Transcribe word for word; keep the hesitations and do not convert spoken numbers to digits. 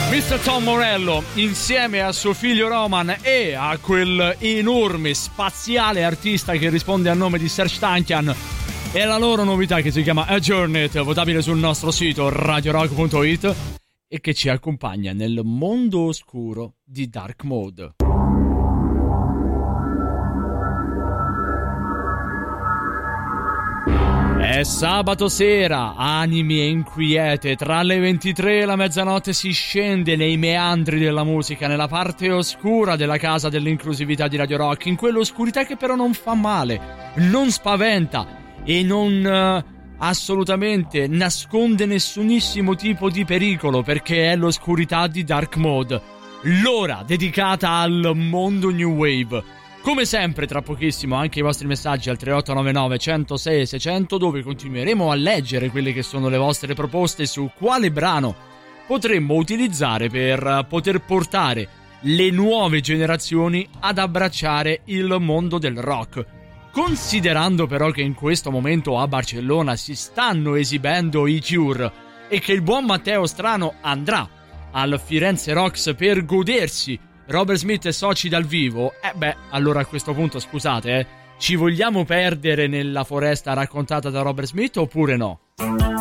mister Tom Morello insieme a suo figlio Roman e a quel enorme spaziale artista che risponde al nome di Serj Tankian e la loro novità che si chiama Adjourned, votabile sul nostro sito radio rock punto it e che ci accompagna nel mondo oscuro di Dark Mode. È sabato sera, animi e inquiete, tra le ventitré e la mezzanotte si scende nei meandri della musica, nella parte oscura della casa dell'inclusività di Radio Rock, in quell'oscurità che però non fa male, non spaventa e non uh, assolutamente nasconde nessunissimo tipo di pericolo, perché è l'oscurità di Dark Mode, l'ora dedicata al mondo New Wave. Come sempre, tra pochissimo anche i vostri messaggi al tre otto nove nove, uno zero sei, sei zero zero, dove continueremo a leggere quelle che sono le vostre proposte su quale brano potremmo utilizzare per poter portare le nuove generazioni ad abbracciare il mondo del rock. Considerando però che in questo momento a Barcellona si stanno esibendo i Cure e che il buon Matteo Strano andrà al Firenze Rocks per godersi Robert Smith e soci dal vivo, eh beh, allora a questo punto scusate, eh, ci vogliamo perdere nella foresta raccontata da Robert Smith oppure no?